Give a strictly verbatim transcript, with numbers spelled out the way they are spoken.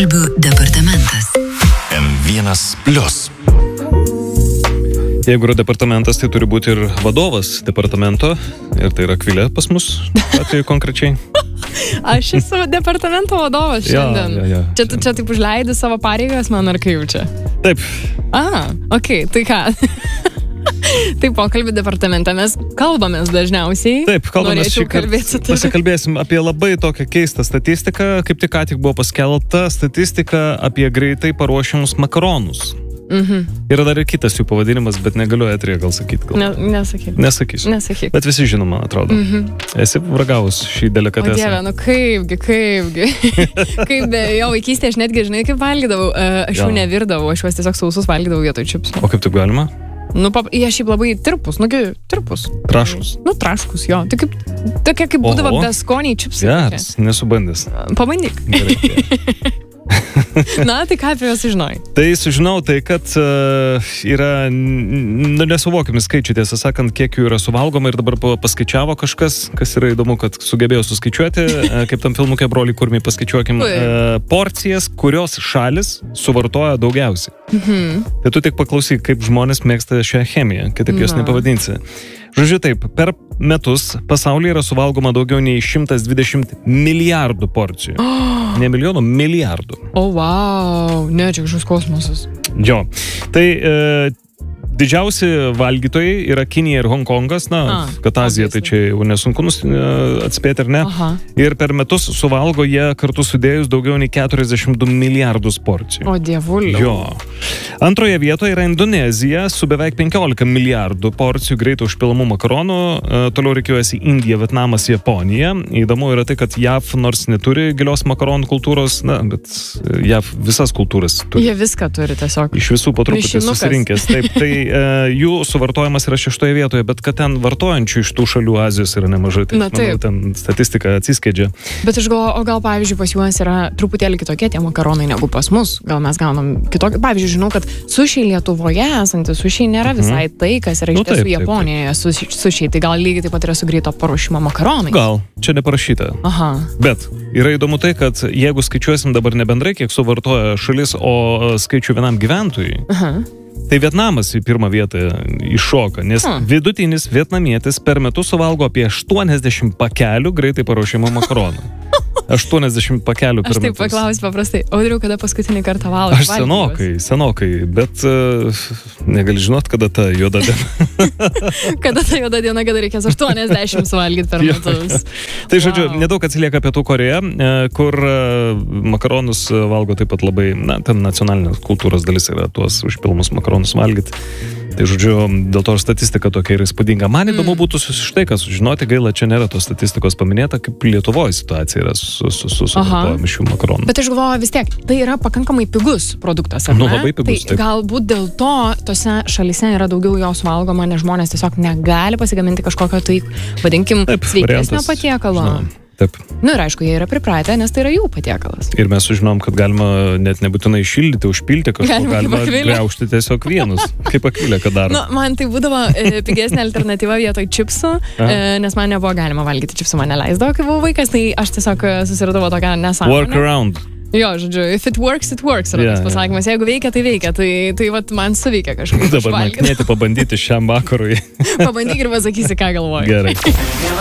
Pokalbių departamentas. M vienas plius. Jeigu yra departamentas, tai turi būti ir vadovas departamento. Ir tai yra Akvilė pas mus, atveju konkrečiai. Aš esu departamento vadovas šiandien. Ja, ja, ja. Čia tu čia taip užleidi savo pareigas, man ar kaip čia? Taip. Aha, okei, okay, tai ką? Taip, pokalbių departamente mes kalbamės dažniausiai. Taip, kalbamės Norėčiau šį kartą. Pasikalbėsim apie labai tokią keistą statistiką. Kaip tik ką tik buvo paskelbta statistika apie greitai paruošiamus makaronus. Mhm. Yra dar ir kitas jų pavadinimas, bet negaliu etrėje gal sakyti. Gal. Ne, nesakyk. Nesakysiu. Nesakyk. Bet visi žino, man atrodo. Mhm. Esi ragavus šį O delikatesą. Dieve, nu kaipgi, kaipgi. Kaip be jo vaikystėje, aš netgi, žinai, kaip valgydavau. Uh, aš Jo. jų nevirdavau, aš juos tiesiog sausus valgydavau vietoj čipsų. O kaip taip galima? Nu, pap, jie šiaip labai tirpus, nugi, tirpus. Traškus. Nu, traškus, jo. Tai kaip, tokia kaip būdavo Oho. beskoniai čipsai. Geras, nesubandęs. tokie. Pabandyk. Gerai. Na, tai ką apie juos sužinojai? Tai sužinau tai, kad uh, yra n- n- nesuvokiami skaičiai, tiesą sakant, kiek jų yra suvalgoma ir dabar pa- paskaičiavo kažkas, kas yra įdomu, kad sugebėjo suskaičiuoti, uh, kaip tam filmuke broliai kurmiai paskaičiuokim, uh, porcijas, kurios šalis suvartoja daugiausiai. Mhm. Tai tu tik paklausyk, kaip žmonės mėgsta šią chemiją, kitaip jos Na. nepavadinsi. Žodžiu taip, per metus pasaulyje yra suvalgoma daugiau nei šimtas dvidešimt milijardų porcijų. Ne milijonų, milijardų. O, wow, ne, čia kažkoks kosmosas. Jo, tai e, didžiausi valgytojai yra Kinija ir Hongkongas, na, A, kad Azija, tai čia jau nesunku nus- e, atspėti, ar ne? Aha. Ir per metus suvalgo jie kartu sudėjus daugiau nei keturiasdešimt du milijardus porcijų. O, dievulio. Jo. Antroje vietoje yra Indonezija su beveik penkiolika milijardų porcijų greitai užpilamų makaronų. E, Toliau reikiuojasi Indija, Vietnamas, Japonija. Įdomu yra tai, kad J A V nors neturi gilios makaronų kultūros, na, bet J A V visas kultūras turi. Jie viską turi tiesiog. Iš visų po truputį Mišinukas. susirinkęs. Taip, tai e, jų suvartojimas yra šeštoje vietoje, bet kad ten vartojančių iš tų šalių Azijos yra nemažai, tai Na, aš manau, taip. ten statistika atsiskleidžia. Bet aš galvoju, o gal, pavyzdžiui, pas juos yra truputėlį kitokie tie makaronai negu pas mus. Gal mes gaunam kitokį. Pavyzdžiui, žinau, kad sušiai Lietuvoje esantis sušiai nėra visai tai, kas yra Nu, iš tiesų taip, taip, taip. Japonijoje suši- sušiai. Tai gal lygiai taip pat yra su greito paruošimo makaronai. Gal, čia neparašyta. Aha. Bet yra įdomu tai, kad jeigu skaičiuosim dabar ne bendrai, kiek suvartoja šalis, o skaičių vienam gyventojui, Aha. tai Vietnamas į pirmą vietą iššoka, nes Hmm. vidutinis vietnamietis per metus suvalgo apie aštuoniasdešimt pakelių greitai paruošimo makaronų. aštuoniasdešimt pakelių per Aš taip metus. paklausiu paprastai. Audriau, kada paskutinį kartą valgai? Aš senokai, senokai, bet uh, negali žinot, kada ta juoda diena. Kada ta juoda diena, kada reikės aštuoniasdešimt suvalgyti per Jo, metus? Tai žodžiu, Wow. nedaug atsilieka Pietų Koreja, e, kur e, makaronus e, valgo taip pat labai, na, ten nacionalinės kultūros dalis yra tuos užpilamus makaronus valgyti. Tai žodžiu, dėl to ir statistika tokia yra įspūdinga. Man įdomu būtų štai kas sužinoti, gaila, čia nėra tos statistikos paminėta, kaip Lietuvoje situacija yra su, su, su, su Aha. mišių makaronų. Bet aš galvoju vis tiek, tai yra pakankamai pigus produktas, ar Nu, ne? labai pigus, Tai taip. galbūt dėl to tose šalyse yra daugiau jo suvalgoma, nes žmonės tiesiog negali pasigaminti kažkokio tai, vadinkim, Taip, sveikesnio variantas, patiekalo. žinoma. Taip. Nu ir aišku, jie yra pripratę, nes tai yra jų patiekalas. Ir mes sužinom, kad galima net nebūtinai šildyti, užpilti kažko, Galima kaip galima Akvilė. griaužti tiesiog vienus, kaip Akvilė, kad daro. Nu, man tai būdavo e, pigesnė alternatyva vietoj čipsų, e, nes man nebuvo galima valgyti čipsų, man neleisdavo, kai buvau vaikas, tai aš tiesiog e, susiradau tokią nesąmonę. Work around. Jo, žodžiu, if it works, it works, yra Yeah, tas pasakymas. Jeigu veikia, tai veikia. Tai, tai vat, man suveikia kažkaip. Dabar man Išvalgyt. knėti pabandyti šiam vakarui. Pabandyk ir pasakysi, ką galvoji. Gerai.